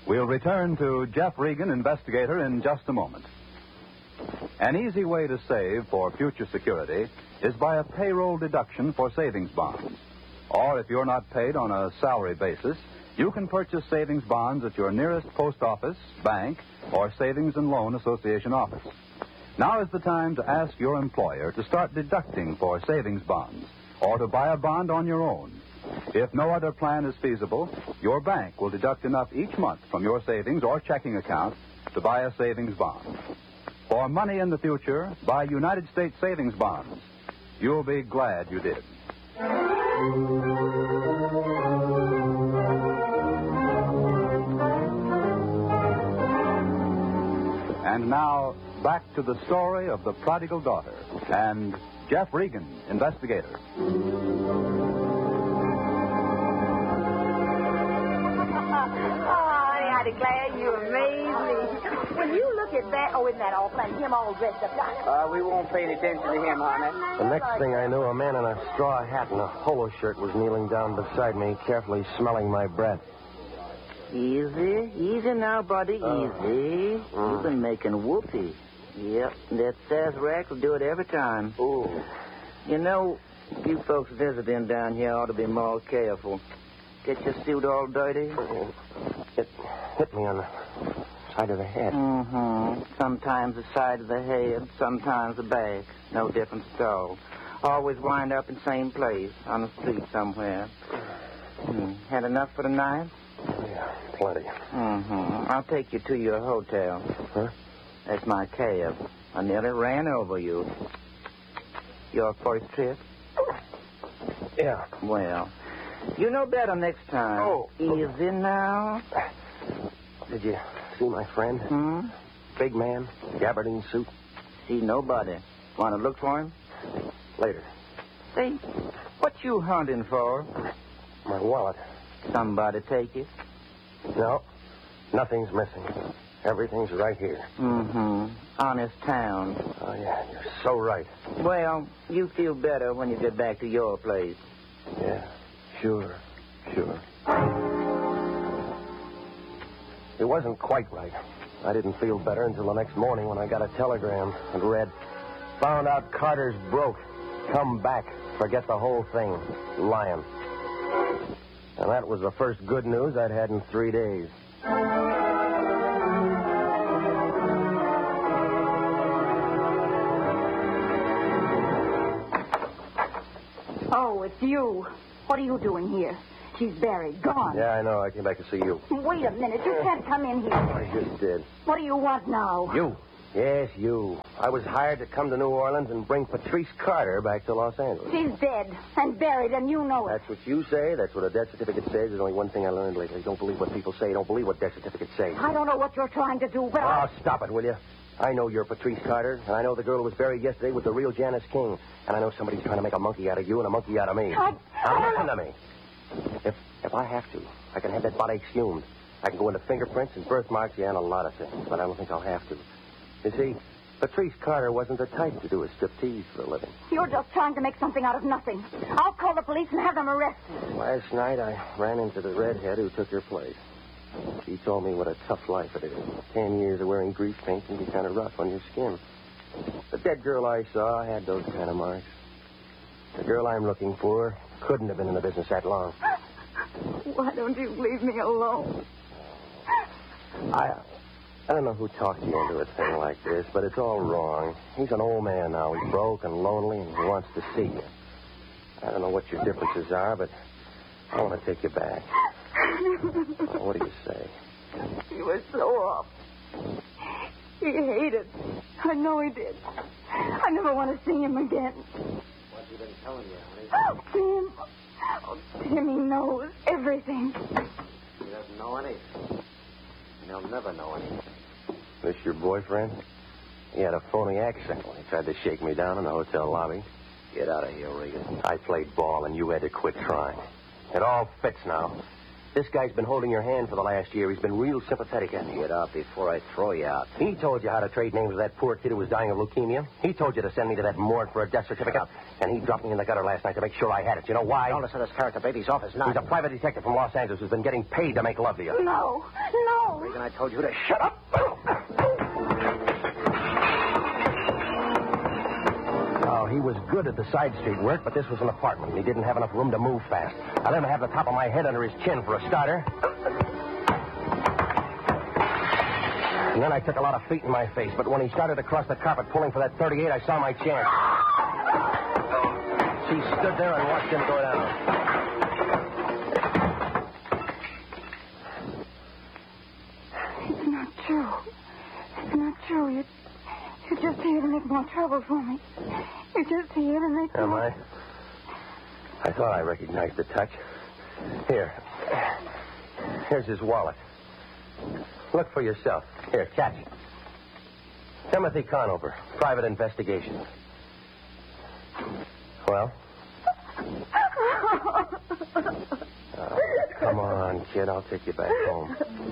We'll return to Jeff Regan, investigator, in just a moment. An easy way to save for future security is by a payroll deduction for savings bonds. Or if you're not paid on a salary basis, you can purchase savings bonds at your nearest post office, bank, or Savings and Loan Association office. Now is the time to ask your employer to start deducting for savings bonds or to buy a bond on your own. If no other plan is feasible, your bank will deduct enough each month from your savings or checking account to buy a savings bond. For money in the future, buy United States savings bonds. You'll be glad you did. And now, back to the story of the prodigal daughter and Jeff Regan, investigator. I declare you amaze me. When you look at that, isn't that awful? And him all dressed up like. We won't pay any attention to him, honey. The next thing I knew, a man in a straw hat and a polo shirt was kneeling down beside me, carefully smelling my breath. Easy now, buddy, easy. You've been making whoopee. Yep, that Sazerac will do it every time. Ooh. You know, you folks visiting down here ought to be more careful. Get your suit all dirty? It hit me on the side of the head. Mm-hmm. Sometimes the side of the head, sometimes the back. No difference at all. Always wind up in the same place, on the street somewhere. Had enough for the night? Yeah, plenty. Mm-hmm. I'll take you to your hotel. Huh? That's my cab. I nearly ran over you. Your first trip? Yeah. Well, you know better next time. Oh. Easy now. Did you see my friend? Big man, gabardine suit. See nobody. Want to look for him? Later. Say, what you hunting for? My wallet. Somebody take it? No, nothing's missing. Everything's right here. Mm-hmm. Honest town. Oh, yeah, you're so right. Well, you feel better when you get back to your place. Yeah, sure. It wasn't quite right. I didn't feel better until the next morning when I got a telegram and read, "Found out Carter's broke. Come back. Forget the whole thing. Lion." And that was the first good news I'd had in 3 days. Oh, it's you. What are you doing here? She's buried, gone. Yeah, I know. I came back to see you. Wait a minute. You can't come in here. I just did. What do you want now? You. Yes, you. I was hired to come to New Orleans and bring Patrice Carter back to Los Angeles. She's dead and buried, and you know it. That's what you say. That's what a death certificate says. There's only one thing I learned lately. Don't believe what people say. Don't believe what death certificates say. I don't know what you're trying to do, but Oh, stop it, will you? I know you're Patrice Carter, and I know the girl who was buried yesterday was the real Janice King. And I know somebody's trying to make a monkey out of you and a monkey out of me. Now, listen to me. If I have to, I can have that body exhumed. I can go into fingerprints and birthmarks, and a lot of things. But I don't think I'll have to. You see, Patrice Carter wasn't the type to do a striptease for a living. You're just trying to make something out of nothing. I'll call the police and have them arrested. Last night, I ran into the redhead who took your place. She told me what a tough life it is. 10 years of wearing grease paint can be kind of rough on your skin. The dead girl I saw had those kind of marks. The girl I'm looking for couldn't have been in the business that long. Why don't you leave me alone? I don't know who talked you into a thing like this, but it's all wrong. He's an old man now. He's broke and lonely, and he wants to see you. I don't know what your differences are, but I want to take you back. What do you say? He was so off. He hated. I know he did. I never want to see him again. What's he been telling you, honey? Oh, Tim. Oh, Tim, he knows everything. He doesn't know anything. And he'll never know anything. This your boyfriend? He had a phony accent when he tried to shake me down in the hotel lobby. Get out of here, Regan. I played ball, and you had to quit trying. It all fits now. This guy's been holding your hand for the last year. He's been real sympathetic. Get out before I throw you out. He told you how to trade names with that poor kid who was dying of leukemia. He told you to send me to that morgue for a death certificate. And he dropped me in the gutter last night to make sure I had it. You know why? Don't listen to this character baby's office now. He's a private detective from Los Angeles who's been getting paid to make love to you. No. No. Regan, I told you to shut up. Oh, he was good at the side street work, but this was an apartment. He didn't have enough room to move fast. I let him have the top of my head under his chin for a starter. And then I took a lot of feet in my face, but when he started across the carpet pulling for that 38, I saw my chance. She stood there and watched him go down. It's not true. It's not true. You're just here to make more trouble for me. You're just here to make Am more... I? I thought I recognized the touch. Here. Here's his wallet. Look for yourself. Here, catch. Timothy Conover, private investigation. Well? Oh, come on, kid. I'll take you back home.